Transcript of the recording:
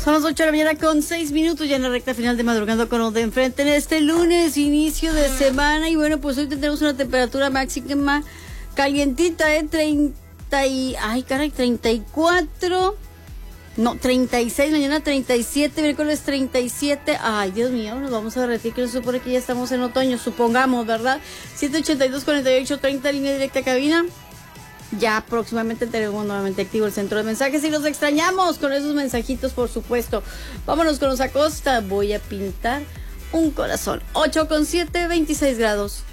Son las 8 de la mañana con 6 minutos, ya en la recta final de Madrugando con los de enfrente en este lunes, inicio de semana. Y bueno, pues hoy tendremos una temperatura máxima calientita, 34, no, 36, mañana 37, miércoles 37. Ay, Dios mío, nos vamos a derretir, que no se supone que ya estamos en otoño, supongamos, ¿verdad? 782-48-30, línea directa a cabina. Ya próximamente tenemos nuevamente activo el centro de mensajes y los extrañamos con esos mensajitos, por supuesto. Vámonos con los Acosta. Voy a pintar un corazón. 8 con 7, 26 grados.